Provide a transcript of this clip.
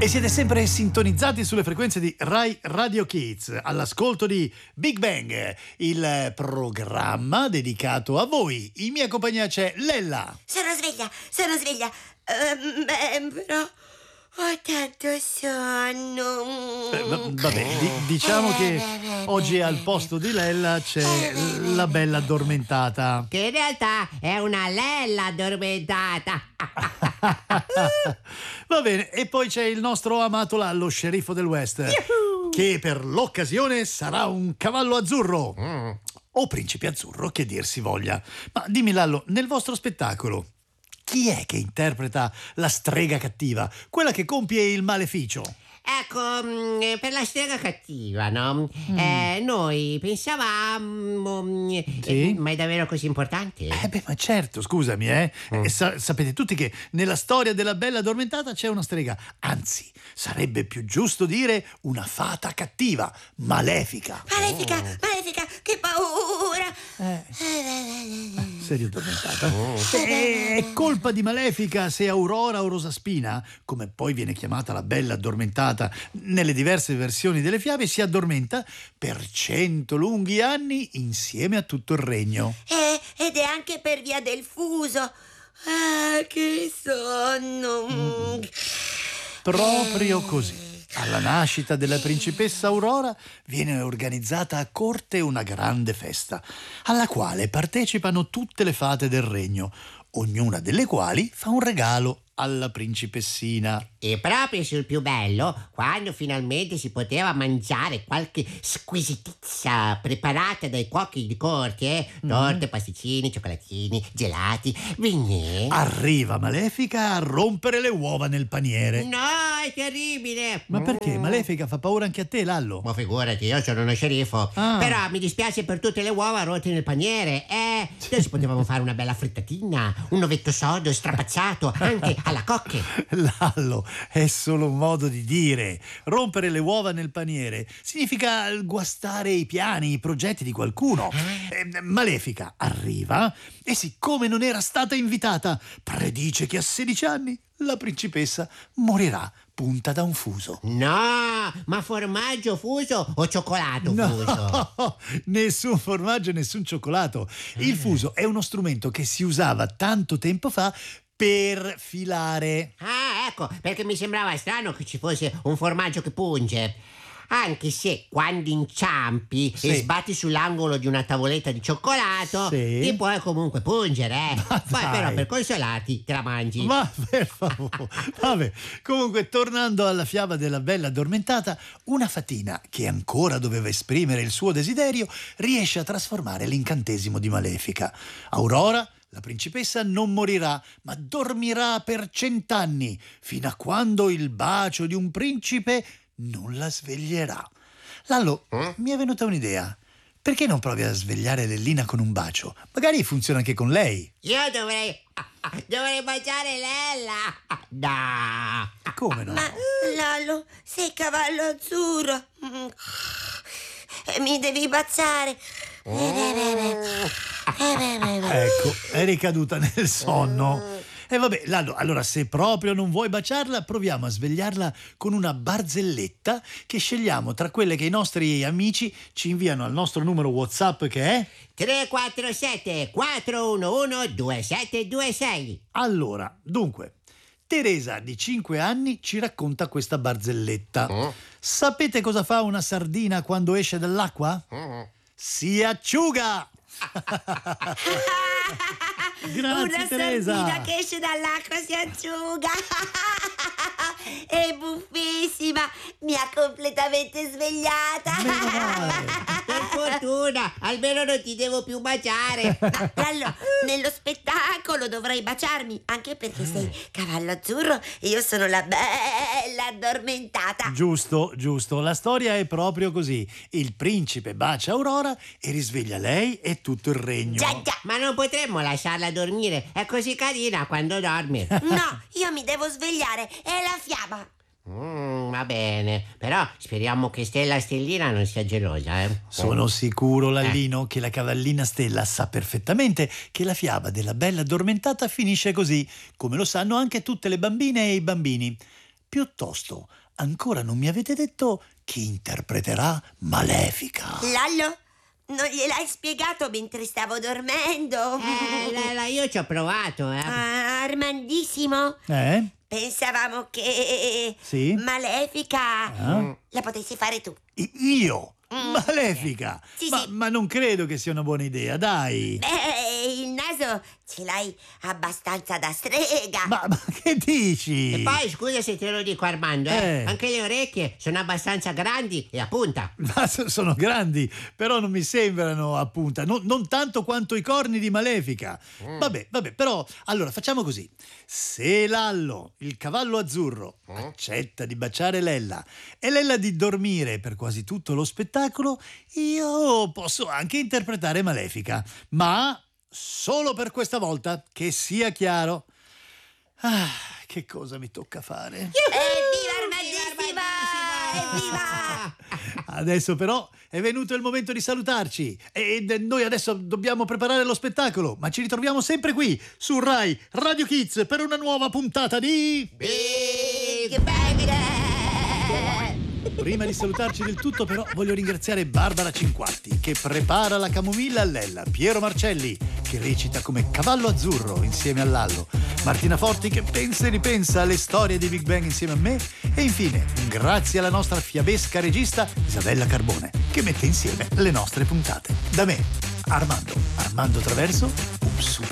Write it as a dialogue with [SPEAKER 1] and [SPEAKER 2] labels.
[SPEAKER 1] E siete sempre sintonizzati sulle frequenze di Rai Radio Kids, all'ascolto di Big Bang, il programma dedicato a voi. In mia compagnia c'è Lella.
[SPEAKER 2] Sono sveglia. Però ho tanto sonno.
[SPEAKER 1] Va bene, diciamo che oggi al posto di Lella c'è la bella addormentata.
[SPEAKER 3] Che in realtà è una Lella addormentata.
[SPEAKER 1] Va bene, e poi c'è il nostro amato Lallo, sceriffo del West, che per l'occasione sarà un cavallo azzurro. O principe azzurro, che dir si voglia. Ma dimmi Lallo, nel vostro spettacolo chi è che interpreta la strega cattiva, quella che compie il maleficio?
[SPEAKER 3] Ecco, per la strega cattiva, no? Noi pensavamo...
[SPEAKER 1] Sì?
[SPEAKER 3] Ma è davvero così importante?
[SPEAKER 1] Ma certo, scusami, sapete tutti che nella storia della bella addormentata c'è una strega. Anzi, sarebbe più giusto dire una fata cattiva, malefica.
[SPEAKER 2] Malefica, che paura.
[SPEAKER 1] Sei riaddormentata? È colpa di Malefica se Aurora o Rosaspina, come poi viene chiamata la bella addormentata nelle diverse versioni delle fiabe, si addormenta per 100 lunghi anni insieme a tutto il regno.
[SPEAKER 2] Ed è anche per via del fuso. Ah, che sonno.
[SPEAKER 1] Proprio così. Alla nascita della principessa Aurora viene organizzata a corte una grande festa, alla quale partecipano tutte le fate del regno, ognuna delle quali fa un regalo alla principessina.
[SPEAKER 3] E proprio sul più bello, quando finalmente si poteva mangiare qualche squisitezza preparata dai cuochi di corte, torte, pasticcini, cioccolatini, gelati, vignè.
[SPEAKER 1] Arriva Malefica a rompere le uova nel paniere.
[SPEAKER 3] No, è terribile!
[SPEAKER 1] Ma perché? Malefica fa paura anche a te, Lallo?
[SPEAKER 3] Ma figurati, io sono uno sceriffo. Però mi dispiace per tutte le uova rotte nel paniere. Adesso potevamo fare una bella frittatina, un ovetto sodo strapazzato, anche alla cocche.
[SPEAKER 1] Lallo, è solo un modo di dire. Rompere le uova nel paniere significa guastare i piani, i progetti di qualcuno. Malefica arriva e, siccome non era stata invitata, predice che a 16 anni la principessa morirà punta da un fuso.
[SPEAKER 3] No, ma formaggio fuso o cioccolato fuso?
[SPEAKER 1] No, nessun formaggio, nessun cioccolato. Il fuso è uno strumento che si usava tanto tempo fa per filare.
[SPEAKER 3] Ah, ecco, perché mi sembrava strano che ci fosse un formaggio che punge. Anche se quando inciampi e sbatti sull'angolo di una tavoletta di cioccolato, ti puoi comunque pungere, Poi però per consolarti te la mangi.
[SPEAKER 1] Ma per favore. Vabbè, comunque tornando alla fiaba della bella addormentata, una fatina che ancora doveva esprimere il suo desiderio riesce a trasformare l'incantesimo di Malefica. Aurora, la principessa, non morirà, ma dormirà per 100 anni, fino a quando il bacio di un principe non la sveglierà. Lallo, mi è venuta un'idea. Perché non provi a svegliare Lellina con un bacio? Magari funziona anche con lei.
[SPEAKER 3] Io dovrei baciare Lella. No.
[SPEAKER 1] Come no?
[SPEAKER 2] Ma Lallo, sei cavallo azzurro. Mi devi baciare.
[SPEAKER 1] Ecco, è ricaduta nel sonno. E vabbè, Lallo, allora se proprio non vuoi baciarla, proviamo a svegliarla con una barzelletta che scegliamo tra quelle che i nostri amici ci inviano al nostro numero WhatsApp, che è
[SPEAKER 3] 347 411 2726.
[SPEAKER 1] Allora, dunque, Teresa di 5 anni ci racconta questa barzelletta. Sapete cosa fa una sardina quando esce dall'acqua? Si acciuga! Grazie,
[SPEAKER 2] una
[SPEAKER 1] Teresa.
[SPEAKER 2] sardina che esce dall'acqua si asciuga. È buffissima. Mi ha completamente svegliata.
[SPEAKER 1] Meno male.
[SPEAKER 3] Per fortuna, almeno non ti devo più baciare.
[SPEAKER 2] Lallo, nello spettacolo dovrai baciarmi, anche perché sei cavallo azzurro e io sono la bella addormentata.
[SPEAKER 1] Giusto, la storia è proprio così. Il principe bacia Aurora e risveglia lei e tutto il regno.
[SPEAKER 2] Già.
[SPEAKER 3] Ma non potremmo lasciarla dormire, è così carina quando dorme.
[SPEAKER 2] No, io mi devo svegliare, è la fiaba.
[SPEAKER 3] Va bene, però speriamo che Stella Stellina non sia gelosa,
[SPEAKER 1] Sono sicuro, Lallino, che la cavallina Stella sa perfettamente che la fiaba della bella addormentata finisce così, come lo sanno anche tutte le bambine e i bambini. Piuttosto, ancora non mi avete detto chi interpreterà Malefica.
[SPEAKER 2] Lallo, non gliel'hai spiegato mentre stavo dormendo?
[SPEAKER 3] Io ci ho provato,
[SPEAKER 2] Armandissimo. Pensavamo che
[SPEAKER 1] Sì?
[SPEAKER 2] Malefica la potessi fare tu.
[SPEAKER 1] Io? Malefica?
[SPEAKER 2] Sì,
[SPEAKER 1] ma,
[SPEAKER 2] sì.
[SPEAKER 1] ma non credo che sia una buona idea, dai.
[SPEAKER 2] Il naso ce l'hai abbastanza da strega.
[SPEAKER 1] Ma che dici?
[SPEAKER 3] E poi scusa se te lo dico, Armando, anche le orecchie sono abbastanza grandi e a punta.
[SPEAKER 1] Ma sono grandi, però non mi sembrano a punta, non tanto quanto i corni di Malefica. Vabbè, però allora facciamo così. Se Lallo, il cavallo azzurro, accetta di baciare Lella e Lella di dormire per quasi tutto lo spettacolo, io posso anche interpretare Malefica, ma solo per questa volta, che sia chiaro. Che cosa mi tocca fare?
[SPEAKER 2] Evviva Armandissima! Evviva!
[SPEAKER 1] Adesso però è venuto il momento di salutarci e noi adesso dobbiamo preparare lo spettacolo, ma ci ritroviamo sempre qui su Rai Radio Kids per una nuova puntata di
[SPEAKER 2] Big Bang!
[SPEAKER 1] Prima di salutarci del tutto però voglio ringraziare Barbara Cinquarti che prepara la camomilla a Lella, Piero Marcelli che recita come cavallo azzurro insieme a Lallo, Martina Forti che pensa e ripensa alle storie di Big Bang insieme a me e infine grazie alla nostra fiabesca regista Isabella Carbone che mette insieme le nostre puntate. Da me, Armando Traverso, un super